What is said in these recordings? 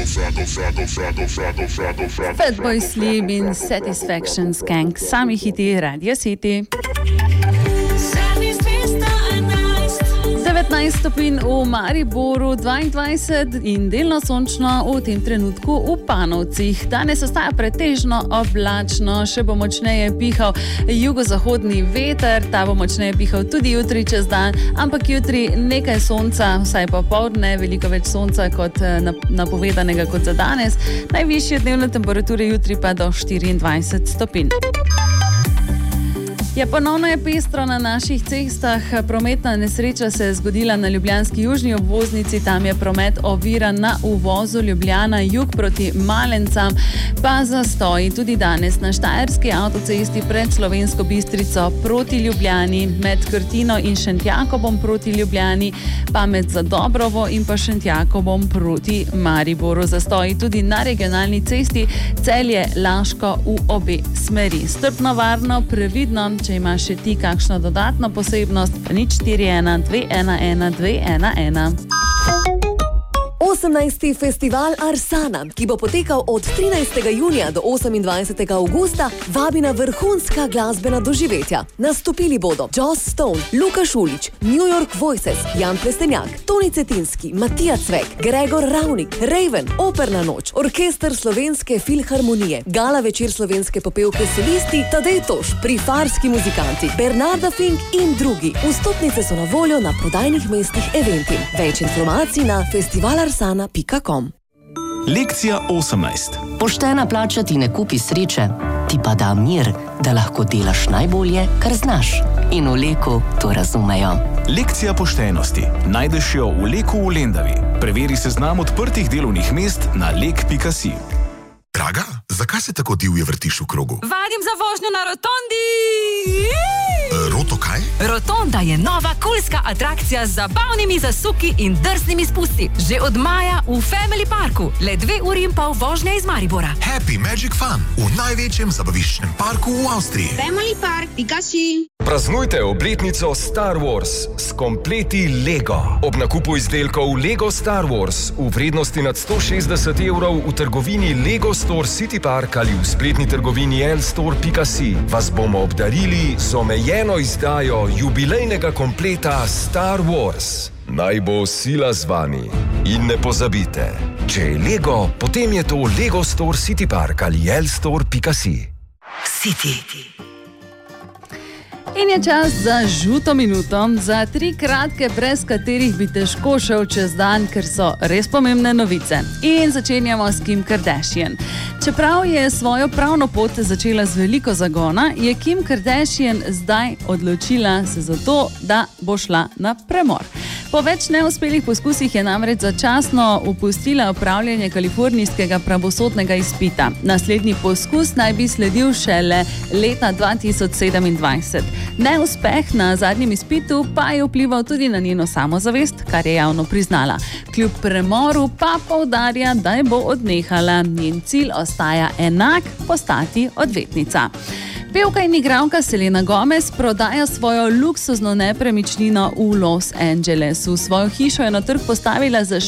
Fatboy Slim in Satisfaction Skank, sami hiti Radio City. 19 stopinj v Mariboru, 22 in delno sončno v tem trenutku v Panovcih. Danes ostaja pretežno oblačno, še bo močneje pihal jugozahodni veter, ta bo močneje pihal tudi jutri čez dan, ampak jutri nekaj sonca, vsaj popoldne, veliko več sonca kot napovedanega kot za danes. Najvišje dnevne temperature jutri pa do 24 stopinj. Ja, ponovno je pestro na naših cestah. Prometna nesreča se je zgodila na ljubljanski južni obvoznici, tam je promet oviran na uvozu Ljubljana jug proti Malencam, pa zastoji tudi danes na štajerski avtocesti pred Slovensko Bistrico proti Ljubljani, med Krtino in Šentjakobom proti Ljubljani, pa med Zadobrovo in pa Šentjakobom proti Mariboru. Zastoji tudi na regionalni cesti Celje-Laško v obe smeri. Strpno, varno, previdno. Če imaš še ti kakšno dodatno posebnost, pa 041 211 211. 18. festival Arsana, ki bo potekal od 13. junija do 28. augusta, vabi na vrhunska glasbena doživetja. Nastopili bodo Joss Stone, Luka Šulić, New York Voices, Jan Plestenjak, Toni Cetinski, Matija Cvek, Gregor Ravnik, Raven, Operna noč, Orkester Slovenske filharmonije, Gala večer slovenske popevke solisti, Tadej Toš, Prifarski muzikanti, Bernarda Fink in drugi. Vstopnice so na voljo na prodajnih mestih Eventim. Več informacij na festivalarsana.com. Lekcija 18. Poštena plača ti ne kupi sreče, ti pa da mir, da lahko delaš najbolje, kar znaš. In v Leku to razumejo. Lekcija poštenosti. Najdeš jo v Leku v Lendavi. Preveri seznam odprtih delovnih mest na lek.si. Draga, zakaj se tako divje vrtiš v krogu? Vadim za vožnjo na rotondi! Roto kaj? Rotonda je nova kulska atrakcija z zabavnimi zasuki in drznimi spusti. Že od maja v Family Parku. Le 2 uri in pol vožnje iz Maribora. Happy Magic Fun v največjem zabaviščnem parku v Avstriji. Family Park, Pikachu. Praznujte obletnico Star Wars s kompleti Lego. Ob nakupu izdelkov Lego Star Wars v vrednosti nad 160 evrov v trgovini Lego Store City Park ali v spletni trgovini lstore.si vas bomo obdarili z omejeno izdajo jubilejnega kompleta Star Wars. Naj bo sila z vami. In ne pozabite, če je Lego, potem je to Lego Store City Park ali lstore.si. City. In je čas za žuto minuto, za 3 kratke, brez katerih bi težko šel čez dan, ker so res pomembne novice. In začenjamo s Kim Kardashian. Čeprav je svojo pravno pot začela z veliko zagona, je Kim Kardashian zdaj odločila se za to, da bo šla na premor. Po več neuspelih poskusih je namreč začasno opustila opravljanje kalifornijskega pravosodnega izpita. Naslednji poskus naj bi sledil šele leta 2027. Neuspeh na zadnjem izpitu pa je vplival tudi na njeno samozavest, kar je javno priznala. Kljub premoru pa poudarja, da je bo odnehala. Njen cilj ostaja enak, postati odvetnica. Pevka in igralka Selena Gomez prodaja svojo luksuzno nepremičnino v Los Angelesu. Svojo hišo je na trg postavila za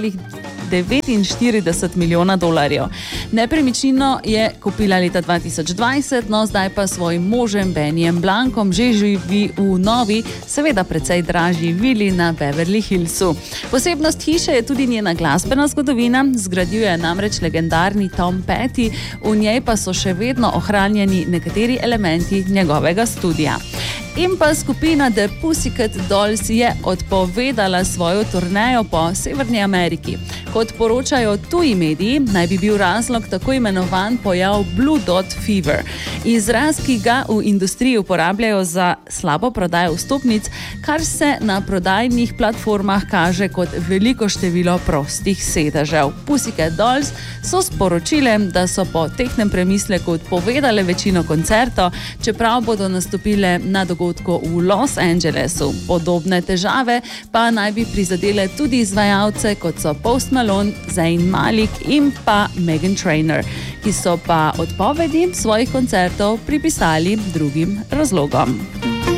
6,49 milijona dolarjev. Nepremičnino je kupila leta 2020, no zdaj pa svojim možem Benjem Blankom že živi v novi, seveda precej dražji vili na Beverly Hillsu. Posebnost hiše je tudi njena glasbena zgodovina, zgradil je namreč legendarni Tom Petty, v njej pa so še vedno ohranjeni nekateri elementi njegovega studia. In pa skupina The Pussycat Dolls je odpovedala svojo turnejo po Severni Ameriki. Kot poročajo tuji mediji, naj bi bil razlog tako imenovan pojav Blue Dot Fever. Izraz, ki ga v industriji uporabljajo za slabo prodajo vstopnic, kar se na prodajnih platformah kaže kot veliko število prostih sedežev. Pussycat Dolls so sporočile, da so po tehtnem premisleku odpovedale večino koncertov, čeprav bodo nastopile na dogodku v Los Angelesu. Podobne težave pa naj bi prizadele tudi izvajalce, kot so Post Malone, Zayn Malik in pa Meghan Trainor, ki so pa odpovedi svojih koncertov pripisali drugim razlogom.